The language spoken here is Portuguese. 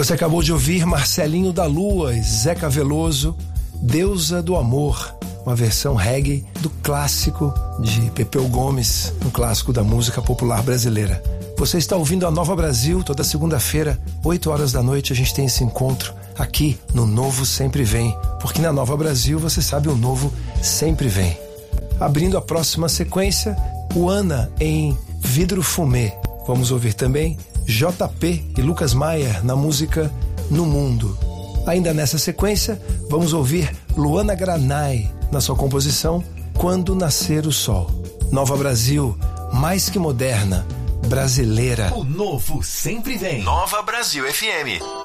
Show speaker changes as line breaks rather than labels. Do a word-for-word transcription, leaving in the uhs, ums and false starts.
Você acabou de ouvir Marcelinho da Lua e Zeca Veloso, Deusa do Amor, uma versão reggae do clássico de Pepeu Gomes, um clássico da música popular brasileira. Você está ouvindo a Nova Brasil, toda segunda-feira, oito horas da noite, a gente tem esse encontro aqui no Novo Sempre Vem, porque na Nova Brasil, você sabe, o novo sempre vem. Abrindo a próxima sequência, o Ana em Vidro Fumê. Vamos ouvir também J P e Lucas Maier na música No Mundo. Ainda nessa sequência, vamos ouvir Luana Granai na sua composição Quando Nascer o Sol. Nova Brasil, mais que moderna, brasileira.
O novo sempre vem. Nova Brasil F M.